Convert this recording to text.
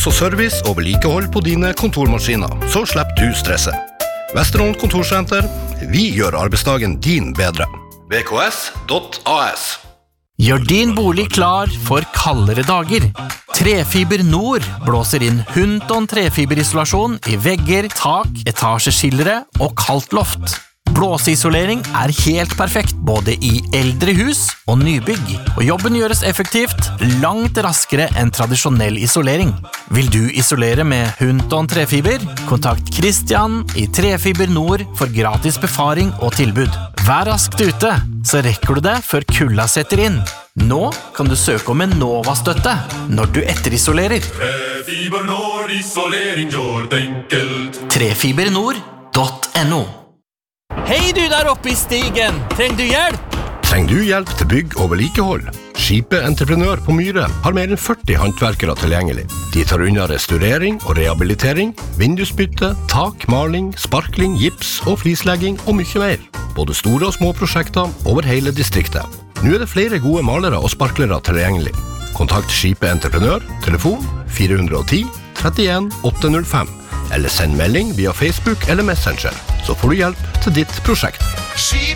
også service og vedlikehold på dine kontormaskiner, så slipper du stresset. Vesterålen Kontorsenter, vi gjør arbeidsdagen din bedre. vks.as. Gjør din bolig klar for kaldere dager. Trefiber Nord blåser inn Hunton trefiberisolasjon i vegger, tak, etasjeskillere og kaldt loft. Blåseisolering helt perfekt både i eldre hus og nybygg, og jobben gjøres effektivt langt raskere enn tradisjonell isolering. Vil du isolere med Hunton trefiber? Kontakt Christian i Trefiber Nord for gratis befaring og tilbud. Vær raskt ute, så rekker du det før kulda setter inn. Nå kan du søke om en Nova-støtte når du etterisolerer. Trefiber Nord, isolering gjør det enkelt. Trefibernord.no. Hei du der oppe i stigen, trenger du hjelp? Trenger du hjelp til bygg og vedlikehold? Skipet Entreprenør på Myre har mer enn 40 håndverkere tilgjengelig. De tar unna restaurering og rehabilitering, vindusbytte, tak, maling, sparkling, gips og flislegging og mye mer. Både store og små prosjekter over hele distriktet. Nå det flere gode malere og sparklere tilgjengelig. Kontakt Skipet Entreprenør, telefon 410 31 805, eller send melding via Facebook eller Messenger, så får du hjelp til ditt prosjekt.